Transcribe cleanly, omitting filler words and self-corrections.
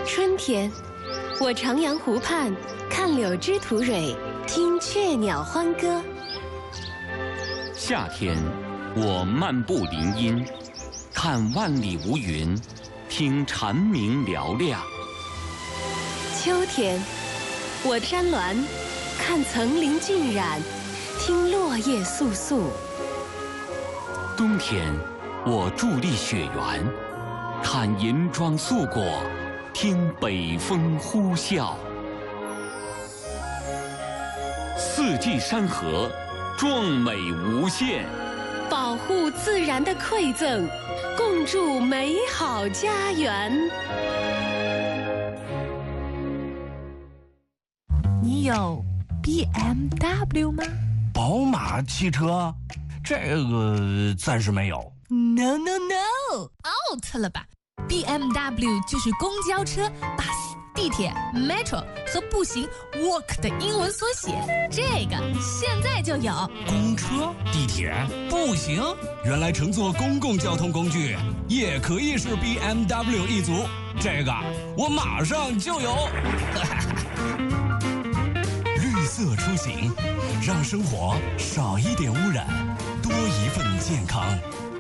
春天，我徜徉湖畔，看柳枝吐蕊，听雀鸟欢歌。 夏天，我漫步林荫，看万里无云，听蝉鸣嘹亮。 秋天，我山峦，看层林尽染，听落叶簌簌。 冬天，我伫立雪原，看银装素裹，听北风呼啸。四季山河，壮美无限。 保护自然的馈赠，共筑美好家园。 你有 BMW 吗？ 宝马汽车，这个暂时没有。 No no no，out 了吧 ？BMW 就是公交车、bus、地铁、metro 和步行 walk 的英文缩写。这个现在就有。 公车、地铁、步行，原来乘坐公共交通工具也可以是 BMW 一族。这个我马上就有。绿色出行，让生活少一点污染，多一份健康。